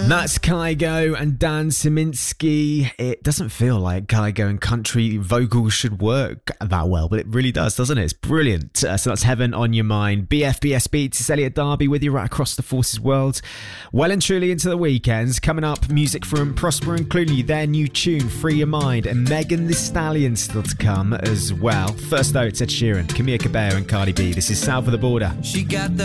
That's Kygo and Dan Szyminski. It doesn't feel like Kygo and country vocals should work that well, but it really does, doesn't it? It's brilliant. So that's Heaven on Your Mind. BFBS Beats, it's Elliot Darby with you right across the Forces world. Well and truly into the weekends. Coming up, music from Prosper and Clooney, their new tune, Free Your Mind, and Megan Thee Stallion still to come as well. First though, it's Ed Sheeran, Camila Cabello and Cardi B. This is South of the Border. She got the